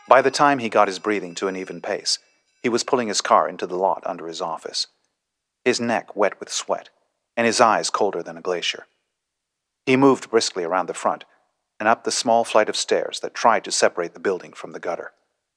By the time he got his breathing to an even pace, he was pulling his car into the lot under his office, his neck wet with sweat, and his eyes colder than a glacier. He moved briskly around the front and up the small flight of stairs that tried to separate the building from the gutter.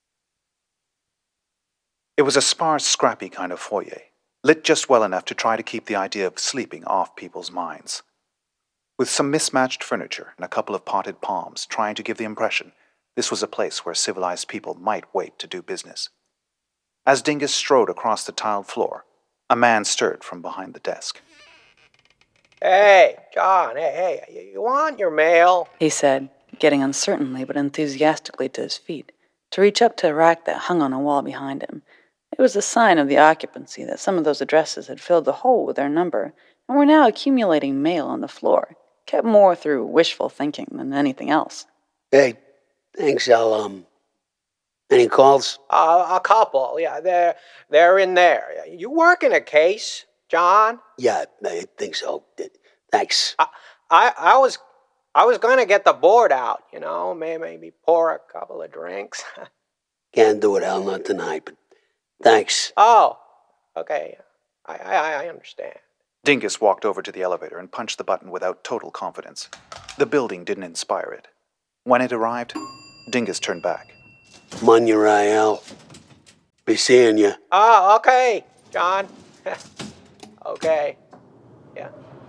It was a sparse, scrappy kind of foyer, lit just well enough to try to keep the idea of sleeping off people's minds. With some mismatched furniture and a couple of potted palms trying to give the impression this was a place where civilized people might wait to do business. As Dingus strode across the tiled floor, a man stirred from behind the desk. "Hey, John, hey, you want your mail?" he said, getting uncertainly but enthusiastically to his feet, to reach up to a rack that hung on a wall behind him. It was a sign of the occupancy that some of those addresses had filled the hole with their number and were now accumulating mail on the floor, kept more through wishful thinking than anything else. Hey, thanks, any calls? A couple, yeah, they're in there. You working a case, John? Yeah, I think so. Thanks. I was gonna get the board out, maybe pour a couple of drinks. Can't do it, Al, not tonight, but thanks. Oh, okay, I understand. Dingus walked over to the elevator and punched the button without total confidence. The building didn't inspire it. When it arrived, Dingus turned back. I'm on your eye, Al. Be seeing you. Oh, okay, John. Okay, yeah.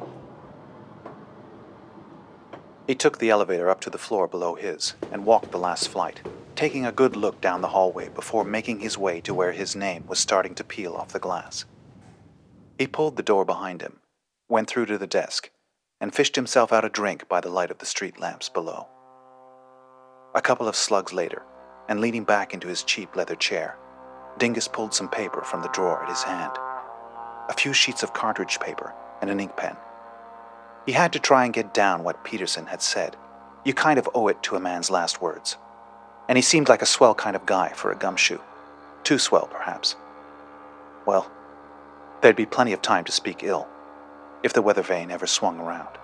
He took the elevator up to the floor below his and walked the last flight, taking a good look down the hallway before making his way to where his name was starting to peel off the glass. He pulled the door behind him, went through to the desk, and fished himself out a drink by the light of the street lamps below. A couple of slugs later, and leaning back into his cheap leather chair, Dingus pulled some paper from the drawer at his hand. A few sheets of cartridge paper and an ink pen. He had to try and get down what Peterson had said. You kind of owe it to a man's last words. And he seemed like a swell kind of guy for a gumshoe. Too swell, perhaps. Well, there'd be plenty of time to speak ill, if the weather vane ever swung around.